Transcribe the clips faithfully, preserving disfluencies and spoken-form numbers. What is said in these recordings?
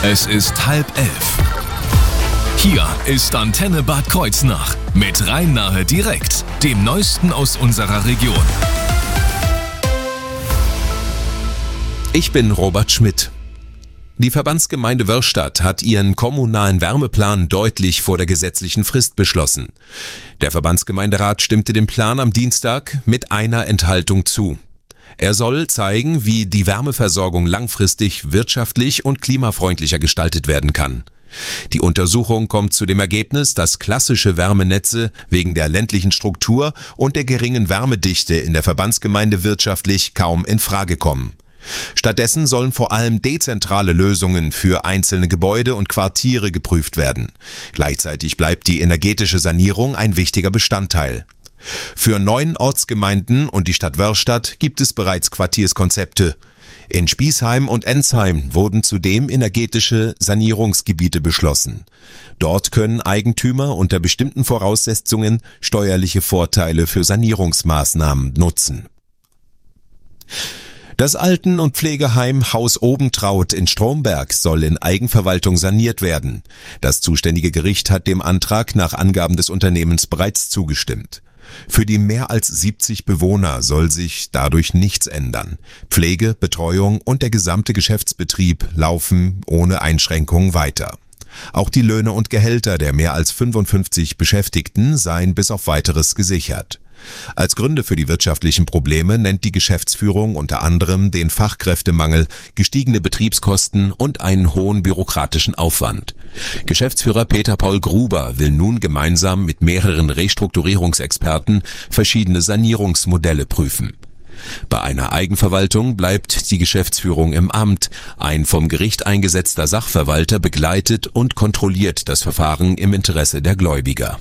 Es ist halb elf. Hier ist Antenne Bad Kreuznach mit Rhein-Nahe direkt, dem Neuesten aus unserer Region. Ich bin Robert Schmidt. Die Verbandsgemeinde Wörrstadt hat ihren kommunalen Wärmeplan deutlich vor der gesetzlichen Frist beschlossen. Der Verbandsgemeinderat stimmte dem Plan am Dienstag mit einer Enthaltung zu. Er soll zeigen, wie die Wärmeversorgung langfristig wirtschaftlich und klimafreundlicher gestaltet werden kann. Die Untersuchung kommt zu dem Ergebnis, dass klassische Wärmenetze wegen der ländlichen Struktur und der geringen Wärmedichte in der Verbandsgemeinde wirtschaftlich kaum in Frage kommen. Stattdessen sollen vor allem dezentrale Lösungen für einzelne Gebäude und Quartiere geprüft werden. Gleichzeitig bleibt die energetische Sanierung ein wichtiger Bestandteil. Für neun Ortsgemeinden und die Stadt Wörrstadt gibt es bereits Quartierskonzepte. In Spießheim und Ensheim wurden zudem energetische Sanierungsgebiete beschlossen. Dort können Eigentümer unter bestimmten Voraussetzungen steuerliche Vorteile für Sanierungsmaßnahmen nutzen. Das Alten- und Pflegeheim Haus Obentraut in Stromberg soll in Eigenverwaltung saniert werden. Das zuständige Gericht hat dem Antrag nach Angaben des Unternehmens bereits zugestimmt. Für die mehr als siebzig Bewohner soll sich dadurch nichts ändern. Pflege, Betreuung und der gesamte Geschäftsbetrieb laufen ohne Einschränkung weiter. Auch die Löhne und Gehälter der mehr als fünfundfünfzig Beschäftigten seien bis auf Weiteres gesichert. Als Gründe für die wirtschaftlichen Probleme nennt die Geschäftsführung unter anderem den Fachkräftemangel, gestiegene Betriebskosten und einen hohen bürokratischen Aufwand. Geschäftsführer Peter Paul Gruber will nun gemeinsam mit mehreren Restrukturierungsexperten verschiedene Sanierungsmodelle prüfen. Bei einer Eigenverwaltung bleibt die Geschäftsführung im Amt. Ein vom Gericht eingesetzter Sachverwalter begleitet und kontrolliert das Verfahren im Interesse der Gläubiger.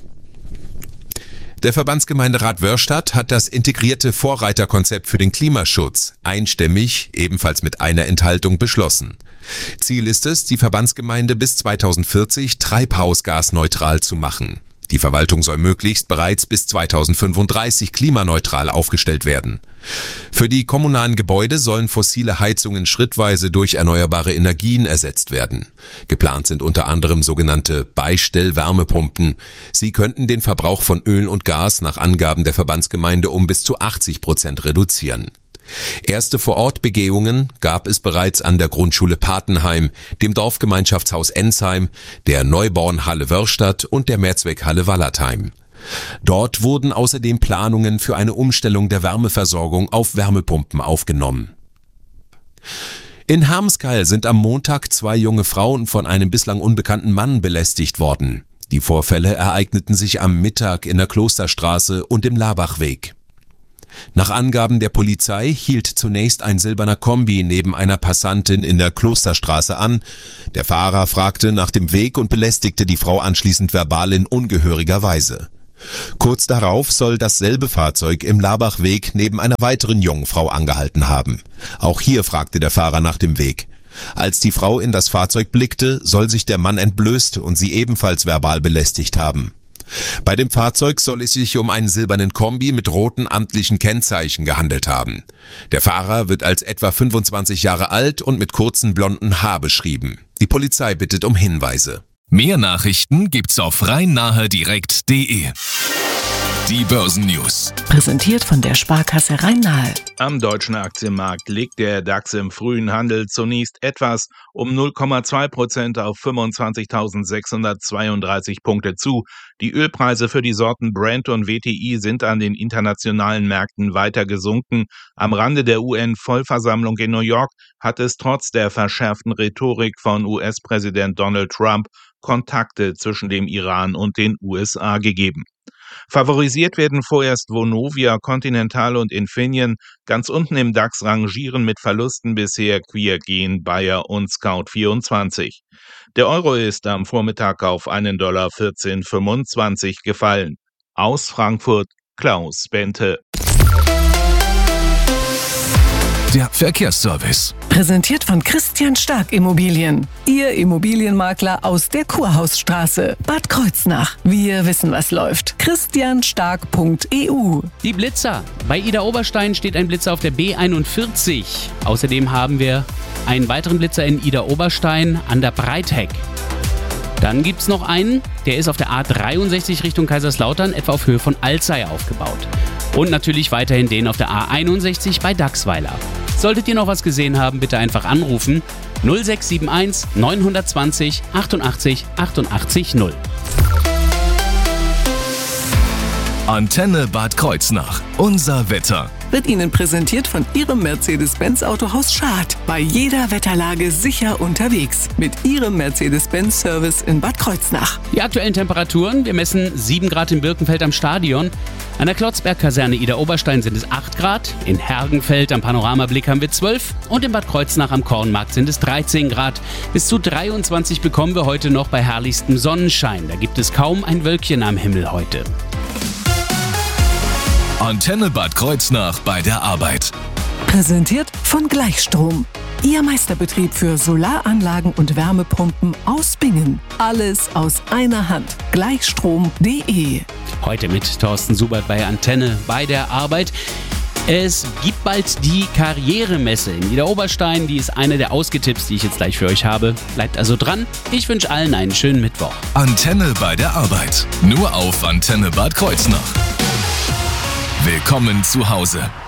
Der Verbandsgemeinderat Wörrstadt hat das integrierte Vorreiterkonzept für den Klimaschutz einstimmig, ebenfalls mit einer Enthaltung, beschlossen. Ziel ist es, die Verbandsgemeinde bis zweitausendvierzig treibhausgasneutral zu machen. Die Verwaltung soll möglichst bereits bis zweitausendfünfunddreißig klimaneutral aufgestellt werden. Für die kommunalen Gebäude sollen fossile Heizungen schrittweise durch erneuerbare Energien ersetzt werden. Geplant sind unter anderem sogenannte Beistellwärmepumpen. Sie könnten den Verbrauch von Öl und Gas nach Angaben der Verbandsgemeinde um bis zu achtzig Prozent reduzieren. Erste Vorortbegehungen gab es bereits an der Grundschule Patenheim, dem Dorfgemeinschaftshaus Ensheim, der Neubornhalle Wörrstadt und der Mehrzweckhalle Wallertheim. Dort wurden außerdem Planungen für eine Umstellung der Wärmeversorgung auf Wärmepumpen aufgenommen. In Hermeskeil sind am Montag zwei junge Frauen von einem bislang unbekannten Mann belästigt worden. Die Vorfälle ereigneten sich am Mittag in der Klosterstraße und im Labachweg. Nach Angaben der Polizei hielt zunächst ein silberner Kombi neben einer Passantin in der Klosterstraße an. Der Fahrer fragte nach dem Weg und belästigte die Frau anschließend verbal in ungehöriger Weise. Kurz darauf soll dasselbe Fahrzeug im Labachweg neben einer weiteren jungen Frau angehalten haben. Auch hier fragte der Fahrer nach dem Weg. Als die Frau in das Fahrzeug blickte, soll sich der Mann entblößt und sie ebenfalls verbal belästigt haben. Bei dem Fahrzeug soll es sich um einen silbernen Kombi mit roten amtlichen Kennzeichen gehandelt haben. Der Fahrer wird als etwa fünfundzwanzig Jahre alt und mit kurzen blonden Haar beschrieben. Die Polizei bittet um Hinweise. Mehr Nachrichten gibt's auf rhein-nahe direkt punkt de. Die Börsennews. Präsentiert von der Sparkasse Rhein-Nahe. Am deutschen Aktienmarkt legt der DAX im frühen Handel zunächst etwas um null Komma zwei Prozent auf fünfundzwanzigtausendsechshundertzweiunddreißig Punkte zu. Die Ölpreise für die Sorten Brent und W T I sind an den internationalen Märkten weiter gesunken. Am Rande der U N-Vollversammlung in New York hat es trotz der verschärften Rhetorik von U S-Präsident Donald Trump Kontakte zwischen dem Iran und den U S A gegeben. Favorisiert werden vorerst Vonovia, Continental und Infineon. Ganz unten im DAX rangieren mit Verlusten bisher Queergen, Bayer und Scout vierundzwanzig. Der Euro ist am Vormittag auf einen Dollar vierzehn Komma fünfundzwanzig gefallen. Aus Frankfurt Klaus Bente. der Verkehrsservice. Präsentiert von Christian Stark Immobilien. Ihr Immobilienmakler aus der Kurhausstraße, Bad Kreuznach. Wir wissen, was läuft. christian stark punkt e u. Die Blitzer. Bei Ida Oberstein steht ein Blitzer auf der B einundvierzig. Außerdem haben wir einen weiteren Blitzer in Ida Oberstein an der Breithegg. Dann gibt es noch einen, der ist auf der A dreiundsechzig Richtung Kaiserslautern, etwa auf Höhe von Alzey aufgebaut. Und natürlich weiterhin den auf der A einundsechzig bei Dachsweiler. Solltet ihr noch was gesehen haben, bitte einfach anrufen null sechs sieben eins neun zwei null achtundachtzig achtundachtzig null. Antenne Bad Kreuznach. Unser Wetter. Wird Ihnen präsentiert von Ihrem Mercedes-Benz Autohaus Schad. Bei jeder Wetterlage sicher unterwegs. Mit Ihrem Mercedes-Benz-Service in Bad Kreuznach. Die aktuellen Temperaturen, wir messen sieben Grad in Birkenfeld am Stadion. An der Klotzberg-Kaserne Ida Oberstein sind es acht Grad. In Hergenfeld am Panoramablick haben wir zwölf. Und in Bad Kreuznach am Kornmarkt sind es dreizehn Grad. Bis zu dreiundzwanzig bekommen wir heute noch bei herrlichstem Sonnenschein. Da gibt es kaum ein Wölkchen am Himmel heute. Antenne Bad Kreuznach bei der Arbeit. Präsentiert von Gleichstrom. Ihr Meisterbetrieb für Solaranlagen und Wärmepumpen aus Bingen. Alles aus einer Hand. Gleichstrom punkt de. Heute mit Thorsten Subert bei Antenne bei der Arbeit. Es gibt bald die Karrieremesse in Ida Oberstein. Die ist eine der Ausgetipps, die ich jetzt gleich für euch habe. Bleibt also dran. Ich wünsche allen einen schönen Mittwoch. Antenne bei der Arbeit. Nur auf Antenne Bad Kreuznach. Willkommen zu Hause.